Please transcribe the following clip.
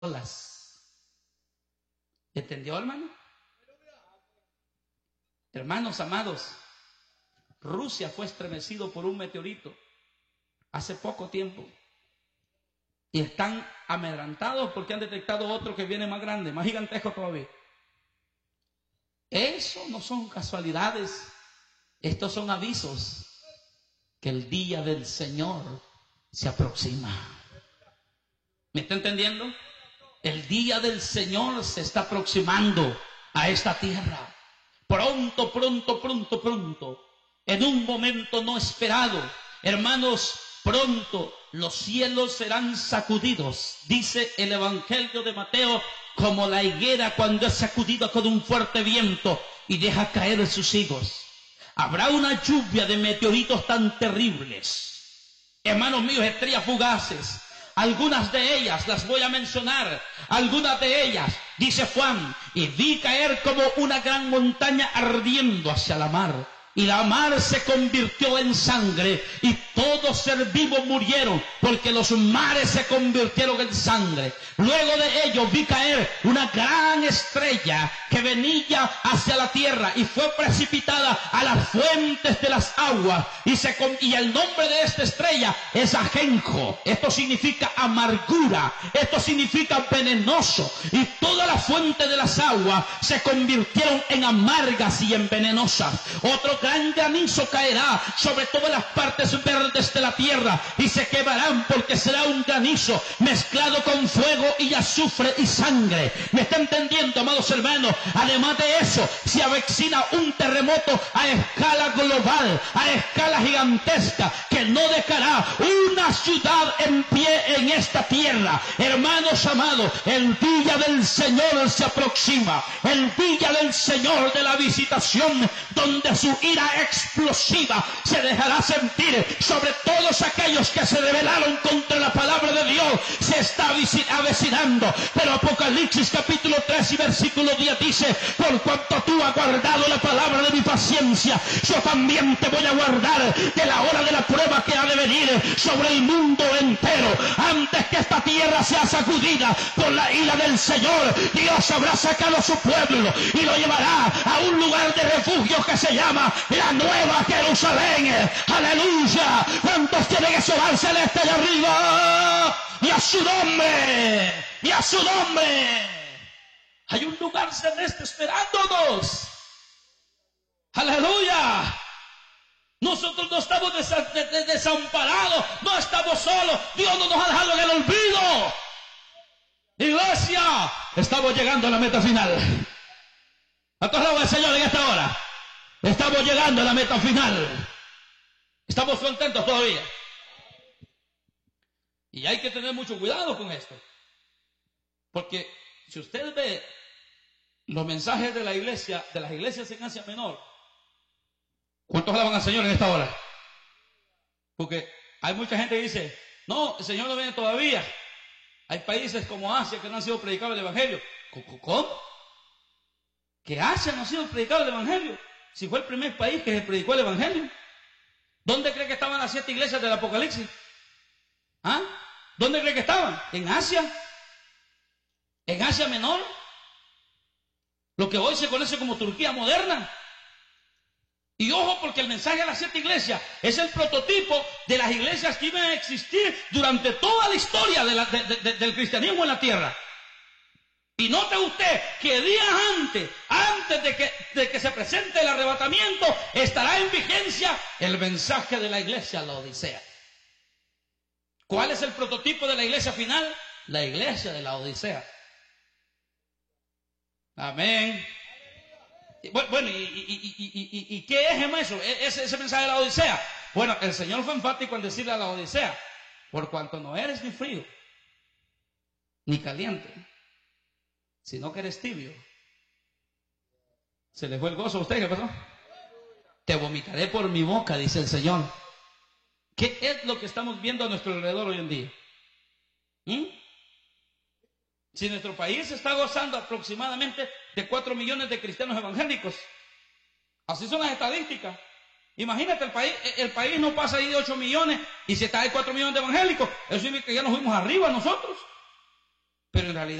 solas. ¿Entendió, hermano? Hermanos amados, Rusia fue estremecido por un meteorito hace poco tiempo. Y están amedrantados porque han detectado otro que viene más grande, más gigantesco todavía. Eso no son casualidades. Estos son avisos que el día del Señor se aproxima. ¿Me está entendiendo? El día del Señor se está aproximando a esta tierra. Pronto, pronto, pronto, pronto. En un momento no esperado. Hermanos, pronto los cielos serán sacudidos. Dice el Evangelio de Mateo, como la higuera cuando es sacudida con un fuerte viento y deja caer sus higos. Habrá una lluvia de meteoritos tan terribles. Hermanos míos, estrellas fugaces. Algunas de ellas las voy a mencionar. Algunas de ellas, dice Juan, y vi caer como una gran montaña ardiendo hacia la mar. Y la mar se convirtió en sangre y todos ser vivos murieron porque los mares se convirtieron en sangre. Luego de ello vi caer una gran estrella que venía hacia la tierra y fue precipitada a las fuentes de las aguas. Y el nombre de esta estrella es ajenjo. Esto significa amargura. Esto significa venenoso. Y toda la fuente de las aguas se convirtieron en amargas y en venenosas. Otro gran granizo caerá sobre todas las partes verdes de la tierra y se quemarán porque será un granizo mezclado con fuego y azufre y sangre. ¿Me está entendiendo, amados hermanos? Además de eso, se avecina un terremoto a escala global, a escala gigantesca, que no dejará una ciudad en pie en esta tierra. Hermanos amados, el día del Señor se aproxima, el día del Señor de la visitación, donde su ira explosiva se dejará sentir sobre todos aquellos que se rebelaron contra la palabra de Dios. Se está avecinando. Pero Apocalipsis capítulo 3 y versículo 10 dice: por cuanto tú has guardado la palabra de mi paciencia, yo también te voy a guardar de la hora de la prueba que ha de venir sobre el mundo entero. Antes que esta tierra sea sacudida por la ira del Señor, Dios habrá sacado a su pueblo y lo llevará a un lugar de refugio que se llama la Nueva Jerusalén. Aleluya. ¿Cuántos tienen ese hogar celeste allá arriba? Y a su nombre, y a su nombre. Hay un lugar celeste esperándonos. Aleluya. Nosotros no estamos desamparados, no estamos solos. Dios no nos ha dejado en el olvido. Iglesia, estamos llegando a la meta final. Acordamos al Señor en esta hora. Estamos llegando a la meta final. Estamos contentos todavía. Y hay que tener mucho cuidado con esto. Porque si usted ve los mensajes de la iglesia, de las iglesias en Asia Menor, ¿cuántos alaban al Señor en esta hora? Porque hay mucha gente que dice: no, el Señor no viene todavía. Hay países como Asia que no han sido predicados el Evangelio. ¿Cómo? ¿Que Asia no ha sido predicado el Evangelio? Si fue el primer país que se predicó el Evangelio. ¿Dónde cree que estaban las 7 iglesias del Apocalipsis? ¿Ah? ¿Dónde cree que estaban? ¿En Asia? ¿En Asia Menor? Lo que hoy se conoce como Turquía moderna. Y ojo, porque el mensaje de las 7 iglesias es el prototipo de las iglesias que iban a existir durante toda la historia del cristianismo en la tierra. Y note usted que días antes de que se presente el arrebatamiento, estará en vigencia el mensaje de la iglesia, la Odisea. ¿Cuál es el prototipo de la iglesia final? La iglesia de la Odisea. Amén. Bueno, ¿y qué es eso? Ese mensaje de la Odisea. Bueno, el Señor fue enfático en decirle a la Odisea: por cuanto no eres ni frío, ni caliente, sino que eres tibio. ¿Se le fue el gozo a usted? ¿Qué pasó? Te vomitaré por mi boca, dice el Señor. ¿Qué es lo que estamos viendo a nuestro alrededor hoy en día? Si nuestro país está gozando aproximadamente de 4 millones de cristianos evangélicos, así son las estadísticas. Imagínate, el país no pasa ahí de 8 millones y si está de 4 millones de evangélicos, eso significa que ya nos fuimos arriba nosotros. Pero en realidad